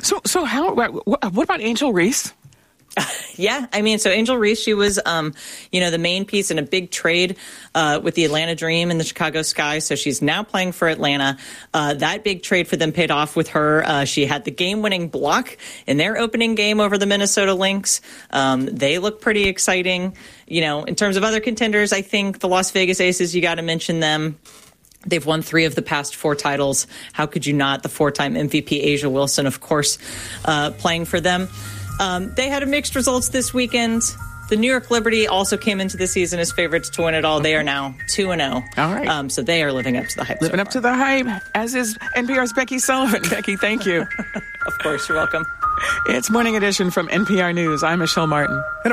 So what about Angel Reese? Yeah, I mean, so Angel Reese, she was, the main piece in a big trade with the Atlanta Dream and the Chicago Sky. So she's now playing for Atlanta. That big trade for them paid off with her. She had the game-winning block in their opening game over the Minnesota Lynx. They look pretty exciting. In terms of other contenders, I think the Las Vegas Aces, you got to mention them. They've won 3 of the past 4 titles. How could you not? The 4-time MVP Asia Wilson, of course, playing for them. They had mixed results this weekend. The New York Liberty also came into the season as favorites to win it all. They are now 2-0. All right. So they are living up to the hype. Living up to the hype, as is NPR's Becky Sullivan. Becky, thank you. Of course, you're welcome. It's Morning Edition from NPR News. I'm Michelle Martin.